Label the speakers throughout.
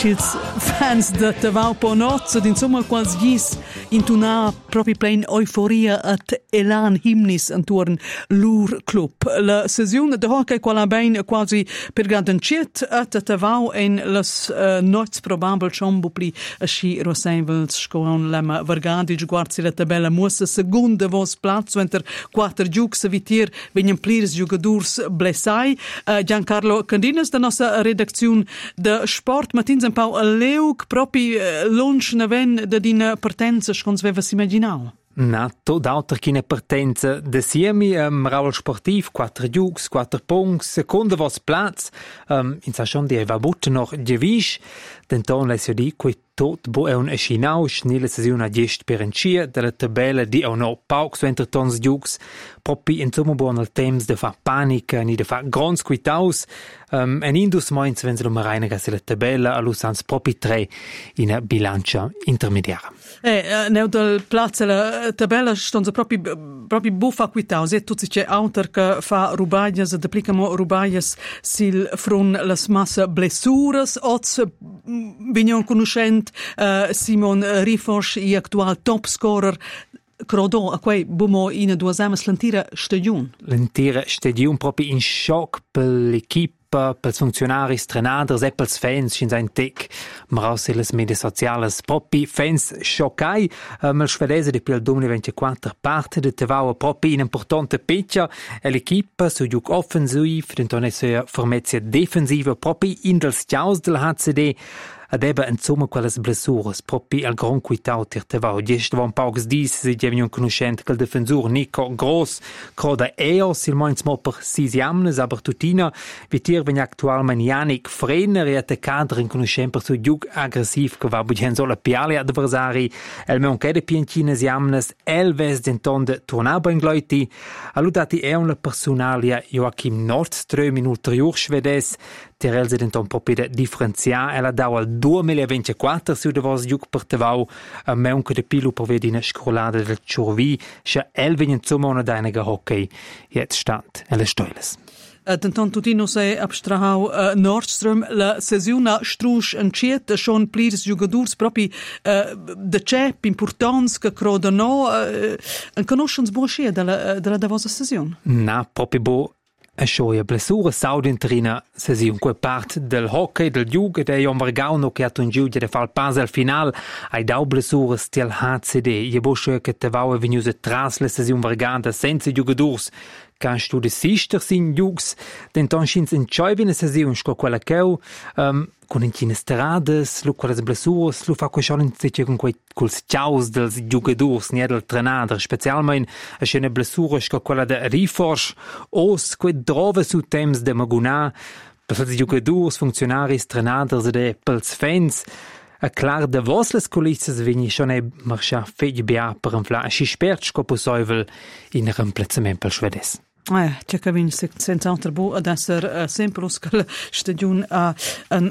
Speaker 1: schils fans de Tavau Ponozzo, insomma quals gis intuna proprio plain euforia at elan himnis intorno l'ur club. La sessione de hockey quala bain quasi per garantiet at Tavau en las nots probabel chombupli schi rosevels scoan lema vargadi guardi la tabella mussa seconda vos platz enter 4 giugs vitir venien plirs jugadors blessai. Giancarlo Candinas da nostra redazione de sport matins un pau leug propi lunch naven da din partenza scons vevas immaginau.
Speaker 2: Na, tot auter ch'ina partenza de siemi, raul sportiv, 4 giugs, 4 punts, seconda vos plaz, in sa schon die va butte noch gewisch, denton les jo di quei tot bo è un eschinau, schnile sesione a gest per encia, della tabella di o no pauc su enter tons giugs, propi insomma buon al temps de fa panica, ni de fa grons quitaus, en indus moins wenn se lo mareina se la tabella, allusans propi 3 in a bilancia intermediara.
Speaker 1: Neu del plaz la tabella stonza propi buffa quitaus, e tutti c'è autor che fa rubaglias, ed applicamo rubaglias sil frun las massa blessuras, oz vignon conoscent Simon Rifors, i actual top scorer, Crodo, a quei bumo in due amas l'intera stagione.
Speaker 2: L'intera stagione proprio in shock per l'equipa, per i funzionari, trenaders e per i fans, in sein tec, ma auch le medie sociali, proprio fans scioccai, ma il svedese di più al 2024 parte di Tavau proprio in importante peccia, e l'equipa su giuc offensiv, denton è sua formezia defensiva, proprio in del stiaus del HCD, ad eba insomma quelles blessuras proprio al gran quitau tir Tavau. Gest van paucs dis si devien conoscent che il defensor Nico Gross croda eos il moins mo per 6 jamnes, aber tutina vitir ven actualment Yannick Frener e te cadre in conoscent per su giug aggressiv che va budgen sola piali adversari el me onche de pientines jamnes elves denton de tornaba in gloiti aludati è una personalia Joachim Nordström in ulterior schwedes Terel se denton proprio de differenziar ela dau al 2024 su de vos giug per Tavau a meunque de pilu per vedina scrollada del Ciurvi scha elven insomma una dainega hockey jetzt stand alle stoiles.
Speaker 1: Denton tutino se abstrahau Nordström la sesiuna strusch enciet schon plirs jugadors propi de cep importans che croda no conoscens bo schia della davosa sesiun.
Speaker 2: Na proprio bo a scioia blessura saudinterina sesiun quei part del hockey del giug ed è un vargauno che ha un giuge de fal pas al final ai dau blessura stil HCD je bo scioia che Tavau è venusa tras la sesiun varganda senza jugadors kannst du de sister sin jugs denton schins in choivine sesiun sco quella cheu con in strades lu quelle blessuras lu fa quei in zice con quei culs ciaus dels jugadors nie del trenader specialmein a schöne blessura sco quella de Rifors os quei drove su temps de Maguna per i jugadors funzionaris trenaders de pels fans a clar de vos les colisses vegni schon e marcha fegi bia per un fla si spert sco possivel in remplacement pel schwedes.
Speaker 1: C'è che vin senza altro bu ad essere sempre uscal stagione an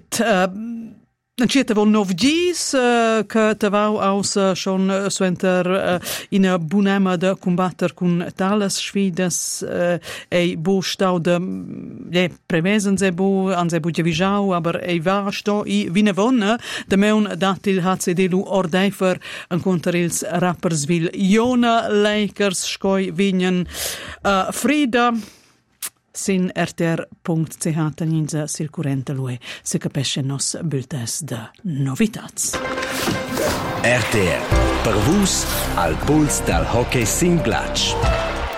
Speaker 1: ciet von novgis che Tavau aus schon suenter in bunema de combatter con tales sfidas e bu stau de prevesen se bu an se bu gevisau aber e va sto i vinevon de meun datil HCD lu ordeifer an contra ils Rapperswil Jona Lakers skoi vinien Frida sin rtr.ch taninza circurrente lue se capisce nos bultes de novitats.
Speaker 3: RTR, per vus al puls dal hockey sin glatsch.